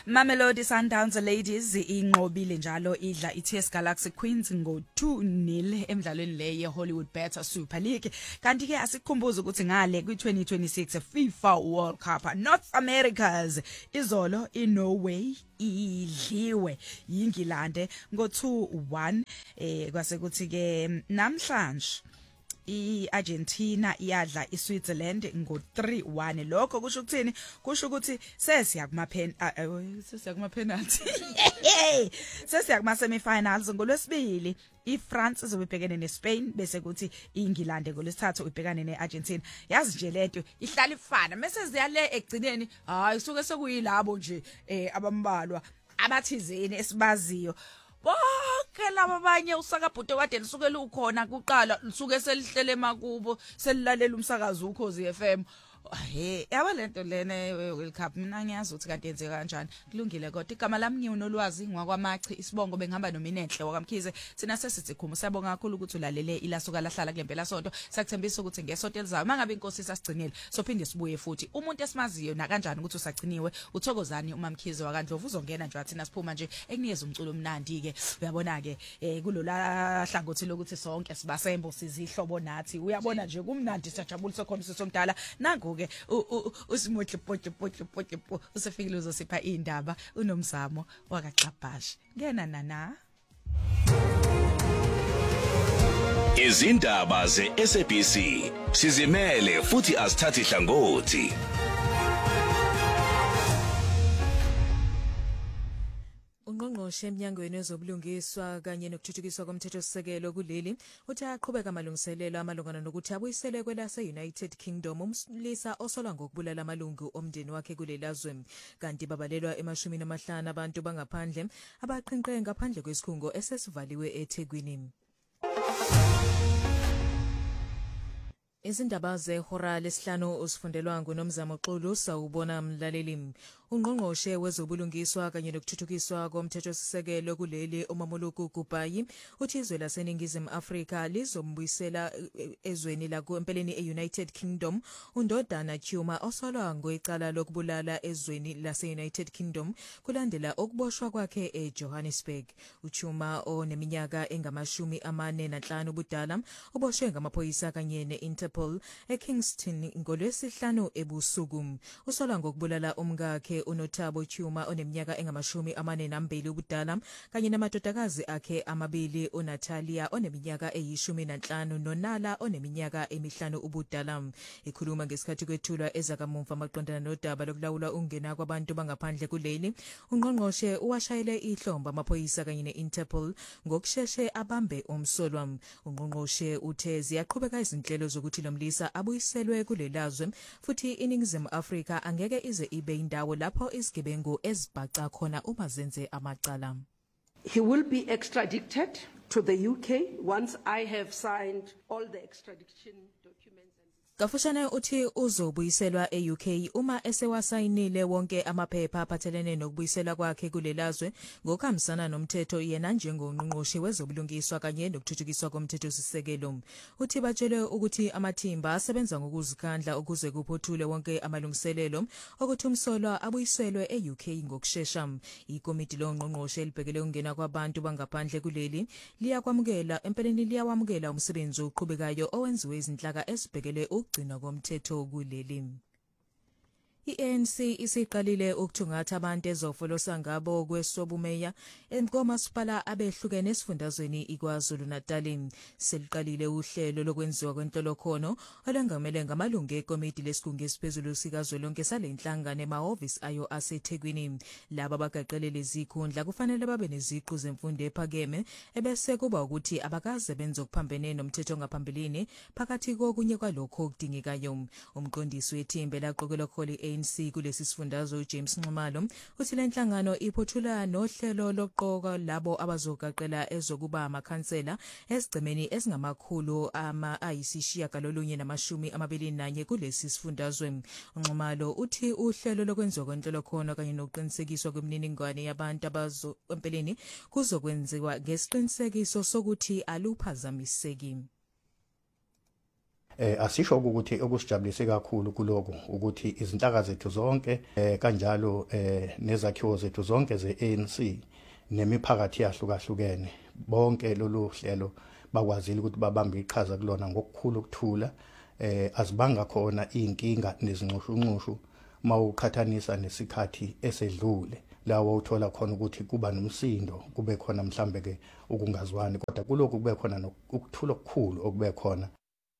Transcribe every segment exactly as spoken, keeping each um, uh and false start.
Mamelodi Sundowns ladies inqobile njalo idla iT S Galaxy Queens ngo two nil emidlalweni le yeHollywood Better Super League. Kanti ke asikhumbuza ukuthi ngale kwi twenty twenty-six FIFA World Cup North Americas izolo iNorway idliwe yingilande ngo two one eh kwase kuthi ke namhlanje iArgentina iyadla iSwitzerland ngo three one. Lokho kusho ukuthini? Kusho ukuthi sesiya kuma pen sesiya kuma penalty. Sesiya kuma semifinals ngolwesibili. iFrance izobhekene neSpain bese kuthi iNgilande ngolesithathu ibhekane neArgentina. Yazi nje lento ihlala ifana mase ziyale egcineni hayi suke sekuyilabo nje eh abambalwa abathizeni esibaziyo. Bonke laba abanye usakabhudo kade lisuke lukhona kuqala lisuke selihlele makubo selilalela umsakazo uKhozi F M. He yaba lento lena World Cup mina ngiyazi ukuthi kade yenzeka kanjani kulungile kodwa igama lami ngiwunolwazi ngwakwamachi isibongo bengihamba noMinenhle wakamkhize sina sesithi khuma siyabonga kakhulu ukuthi ulalele ilasuka lahlala kulempela sonto sakuthembisa ukuthi ngesonto elizayo mangabe inkosi sasigcinile sophinde sibuye futhi umuntu esimaziyo na kanjani ukuthi usagciniwe uthokozani uMamkhize wakandlovu uzongena nje wathina siphuma nje ekunikeza umculo omnandi ke uyabona ke eh kulola hlangothi lokuthi sonke sibasembo sizihlobo nathi uyabona nje kumnandi sijabulisa khona sisomdala nangu ke usimuhle pothe pothe pothe usefikile uzosipha indaba unomzamo wakaXabhashi ngena nana izindaba ze-S A B C sizimele futhi asithathi hlangothi. Ungqongqoshe emnyangweni wezobulungiswa kanye nokuthuthukiswa komthethosisekelo kuleli uthi aqhubeka amalungiselelo amalungana nokuthi abuyisele kwelase United Kingdom umlisa osolwa ngokubulala amalungu omndeni wakhe kulelazwe. Kanti babalelwa emashumi amahlanu abantu bangaphandle abaqhinqe ngaphandle kwesikhungo esesivaliwe eThekwini. Izindaba zehora lesihlanu usifundelwa nguNomzamo Xulu sawubona mlaleli. Ungqongqoshe wezobulungiswa kanye nokuthuthukiswa komthethosisekelo kuleli uMamuluku Kubayi uthi izwe laseNingizimu Afrika lizombuyisela ezweni lakho empeleni eUnited Kingdom uNdodana Chuma osolwa ngoicala lokubulala ezweni laseUnited Kingdom kulandela ukuboshwa kwakhe eJohannesburg. uChuma oneminyaka engamashumi amane nanhlanu ubudala uboshwe ngamaphoyisa kanye neInterpol eKingston ngolwesihlanu ebusuku. Usolwa ngokubulala umkakhe uNothabo Chuma oneminyaka engamashumi amane nambili ubudala kanye namadodakazi akhe amabili uNatalia oneminyaka eyishumi nanhlanu noNala oneminyaka emihlanu ubudala. Ikhuluma ngesikhathi kwethulwa ezakamuva maqondana nodaba lokulawula ungena kwabantu bangaphandle kuleli ungqongqoshe uwashayele ihlomba amaphoyisa kanye neInterpol ngokusheshe abambe umsolwa. Ungqongqoshe uthe ziyaqhubeka izinhlelo zokuthi lomlisa abuyiselwe kulelazwe futhi iNingizimu Afrika angeke ize ibe indawo lapho isigebengu ezibhaca khona uma zenze amacala. He will be extradited to the U K once I have signed all the extradition documents. Kafushane uthi uzobuyiselwa eU K uma esewasayinile wonke amaphepha aphathelene nokubuyisela kwakhe kulelazwe ngokuhambisana nomthetho yena njengongqongqoshe wezobulungiswa kanye nokuthuthukiswa komthethosisekelo. Uthi batshelwe ukuthi amathimba asebenza ngokuzikhandla ukuze kuphothule wonke amalungiselelo ukuthi umsolwa abuyiselwe eU K ngokusheshsha. Ikomiti longqongqoshe libhekele ungena kwabantu bangaphandle kuleli liyakwamukela empeleni liyawamukela umsebenzi oqhubekayo owenziwe izinhlaka ezibhekele ukugcina komthetho kuleli. I-A N C isiqalile ukuthungatha abantu ezofolosa ngabo kwesobumeya enkomasipala abehlukene esifundazweni iKwaZulu Natal. Seliqalile uhlelo lokwenziwa kwenhlolokhono olengamele ngamalungu ekomiti lesigungu esiphezulu sikazwelonke salenhlangano emahhovisi ayo aseThekwini. Laba abagaqelele izikhundla kufanele babe neziqu zemfundo ephakeme ebese kuba ukuthi abakaze benze okuphambene nomthetho ngaphambilini phakathi kokunye kwalokho okudingekayo. Umqondisi wethimba laqokelwa kholi A N C kulesi sifundazwe uJames Nxumalo uthi lenhlangano iphothula nohlelo loqoka labo abazogaqela ezokuba amakhansela esigcemeni esingamakhulu ama ayisishiya galolunye namashumi amabili nanye kulesi sifundazwe. Nxumalo uthi uhlelo lokwenziwa kwenhlolokhono kanye nokuqinisekiswa kwemininingwane yabantu abazo empeleni kuzokwenziwa ngesiqinisekiso sokuthi aluphazamiseki. eh asisho ukuthi okusijabulise kakhulu kuloko ukuthi izinhlaka zethu zonke eh kanjalo eh nezakhiwo zethu zonke ze-A N C nemiphakathi yahlukahlukene bonke lolu hlelo bakwazile ukuthi babambe iqhaza kulona ngokukhulu ukuthula eh azibanga khona inkinga nezinxushunxushu mawuqhathanisa nesikhathi esedlule lawo uthola khona ukuthi kuba nomsindo kube khona mhlambe ke ukungazwani kodwa kuloko kube khona ukuthula okukhulu okube khona.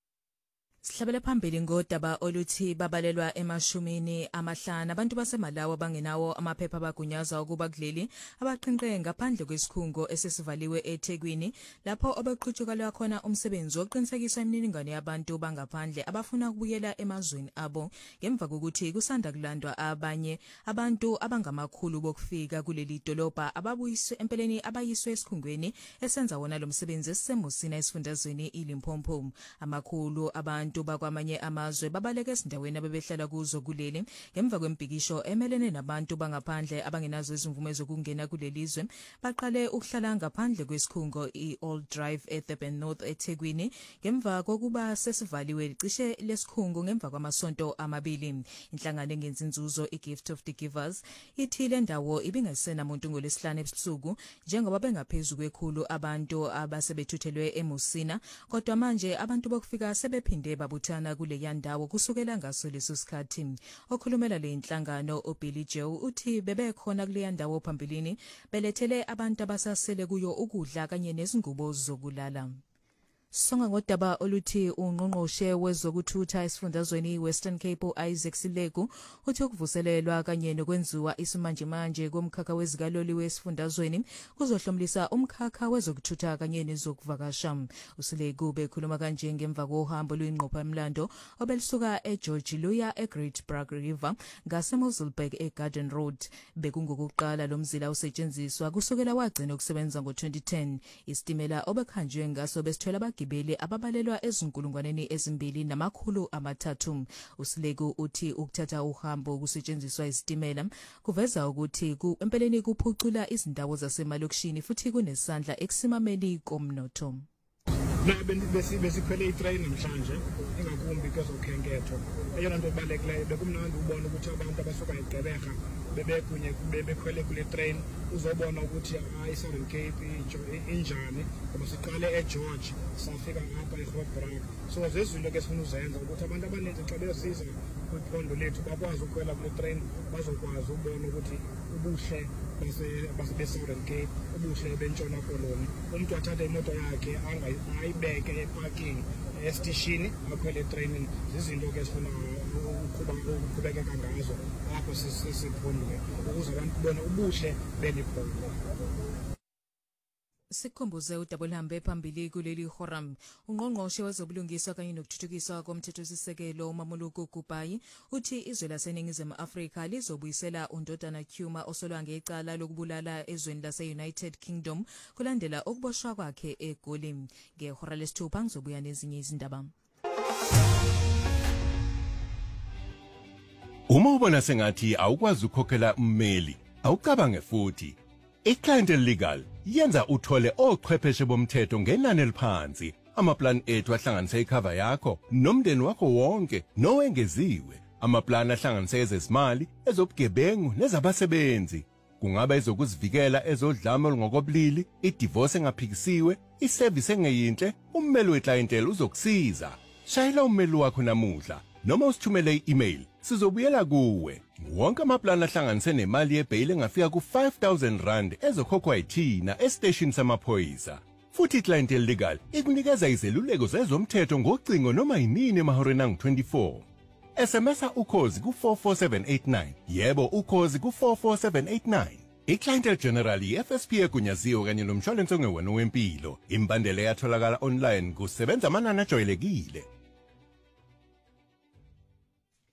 Sihlabele phambili ngodaba oluthi babalelwa emashumini amahlanu abantu baseMalawi abangenawo amaphepha abagunyaza ukuba kuleli abaqinqe ngaphandle kwesikhungo esesivaliwe eThekwini lapho obeqhutshukela khona umsebenzi oqinisekisa imininingwane yabantu bangaphandle abafuna ukubuyela emazweni abo ngemva kokuthi kusanda kulandwa abanye abantu abangamakhulu bokufika kuleli dolobha ababuyiswe empeleni abayiswe esikhungweni esenza wona lo msebenzi esisemusina esifundazweni iLimpopo. Amakhulu abantu bakwamanye amazwe babaleke ezindaweni abebehlala kuzo kuleli ngemva kwempikisho emelene nabantu bangaphandle abangenazo izimvume zokungena kulelizwe baqale ukuhlala ngaphandle kwesikhungo iOld Drive eDurban North eThekwini ngemva kokuba sesivaliwe cishe lesikhungo ngemva kwamasonto amabili. Inhlangano engenza inzuzo iGift of the Givers ithi le ndawo ibingasena umuntu ngolesihlanu ebusuku njengoba bengaphezulu kwekhulu abantu abasebethuthelwe eMusina kodwa manje abantu bokufika sebephinde babuthana kule yandawo kusukela ngaso leso sikhathi. Okhulumela le inhlangano uBilly Joe uthi bebekhona kule yandawo phambilini belethele abantu abasasele kuyo ukudla kanye nezingubo zokulala. Songa ngodaba oluthi ungqongqoshe wezokuthutha esifundazweni Western Cape Isaac Silegu uthi ukuvuselelwa kanye nokwenziwa isimanje manje komkhakha wezikaloli wesifundazweni kuzohlomlisa umkhakha wezokuthutha kanye nezokuvakasha. uSilegu bekhuluma kanje ngemva kohambo lwingqopha emlando obelisuka eGeorge luya eGreat Park River ngaseMosselburg eGarden Road bekungokuqala lo mzila usetshenziswa kusukela wagcina ukusebenza ngo twenty ten. Istimela obekhanjwe ngaso besithwala gibeli ababalelwa ezinkulungwaneni ezimbili namakhulu amathathu. uSilegu uthi ukuthatha uhambo kusetshenziswa isitimela kuveza ukuthi ku empeleni kuphucula izindawo zasemalokishini futhi kunesandla ekusimameni komnotho. Na besikhwele itrain namhlanje engakumbi kwezokhenketho eyona nto ebalulekileyo bekumnandi ubona ukuthi abantu abasuka eGqeberha bebekunye bebekhwele kule train uzobona ukuthi iSouthern Cape injani ngoba siqale eGeorge safika apha eGrootebrug. So zezinto ke sifuna uzenza ukuthi abantu abaninzi xa besiza kwiphondo lethu bakwazi ukukhwela kule train bazokwazi ukubona ukuthi ubuhle base-Southern Cape ubuhle bentshona koloni. Umuntu athathe imoto yakhe angayibeke eparking esitishini akhwele etrainini. Zizinto ke sifuna ukuqhubekeka ngazo apho sisiphondweni ukuze abantu bone ubuhle beli phondo. Sikhumbuze uDabulhambe phambili kuleli horam ungqongqoshe wezobulungiswa kanye nokuthuthukiswa komthethosisekelo uMamuluku Kubayi uthi izwe laseNingizimu Afrika lizobuyisela uNdodana Cuma osolwa ngecala lokubulala ezweni lase-United Kingdom kulandela ukuboshwa kwakhe eGoli. Ngehora lesithupha ngizobuya nezinye izindaba. Uma ubona sengathi awukwazi ukukhokhela ummeli awucabange futhi iClientele Legal yenza uthole ochwepheshe bomthetho ngenani eliphansi. Amaplan ethu ahlanganisa icover yakho nomndeni wakho wonke nowengeziwe. Amaplan ahlanganisa ezezimali, ezobugebengu nezabasebenzi. Kungaba ezokuzivikela ezodlame olungokobulili, idivorce engaphikisiwe, iservice engeyinhle, ummeli weClientele uzokusiza. Shayela ummeli wakho namuhla noma usithumele i-email sizobuyela kuwe. Wonke amaplan ahlanganise nemali yebail engafika ku five thousand rand ezokhokhwa yithina estation samaphoyisa. Futhi iClientele Legal ikunikeza izeluleko zezomthetho ngocingo noma yinini emahoreni angu twenty-four. S M S ukhozi ku four four seven eight nine. Yebo ukhozi ku four four seven eight nine. iClientele General i-F S P egunyaziwe kanye nomshwalense ongewona wempilo. Imbandela yatholakala online kusebenza amanani ajwayelekile.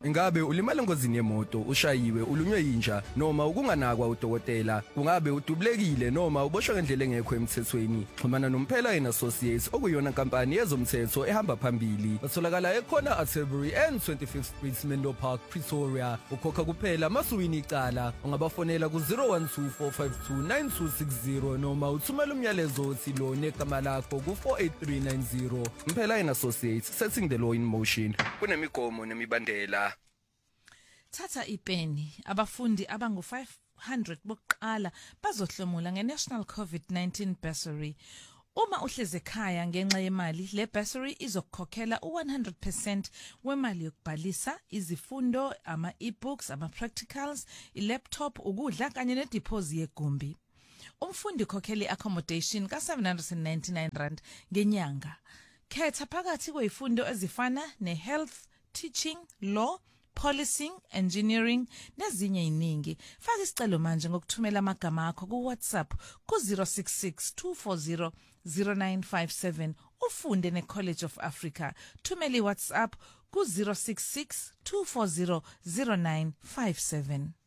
Ingabe ulimala engozini yemoto, ushayiwe, ulunywe yinja noma ukunganakwa udokotela, kungabe udubulekile noma uboshwe ngendlela engekho emthethweni. Xhumana noMphela and Associates okuyona inkampani yezomthetho ehamba phambili. Batholakala ekhona Atterbury and twenty-fifth Street Menlo Park, Pretoria. Ukhokha kuphela masuwini icala. Ungabafonela ku zero one two four five two nine two six zero noma uthumela umyalezo othi lo negama lakho ku four eight three nine zero. Mphela and Associates, setting the law in motion. Kunemigomo nemibandela. Thatha ipeni abafundi abangu five hundred bokuqala bazohlomula ngeNational COVID nineteen bursary. Uma uhleze ekhaya ngenxa yemali, le bursary izokukhokhela u one hundred percent wemali yokubhalisa, izifundo, ama e-books, ama practicals, i-laptop, ukudla kanye nedeposit yegumbi. Umfundi ukhokhela accommodation ka seven hundred ninety-nine rand ngenyanga. Khetha phakathi kwezifundo ezifana ne-health, teaching, law, policing, engineering nezinye iningi. Faka isicelo manje ngokuthumela amagama akho ku WhatsApp ku zero six six two four zero zero nine five seven. Ufunde neCollege of Africa. Thumela iWhatsApp ku zero six six two four zero zero nine five seven.